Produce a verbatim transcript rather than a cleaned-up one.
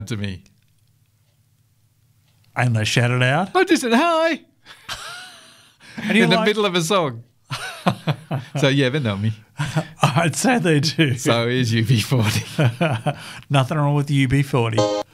to me. And they shouted out. I just said hi. And you're in the like, middle of a song. So yeah, they know me. I'd say they do. So is U B forty. Nothing wrong with U B forty.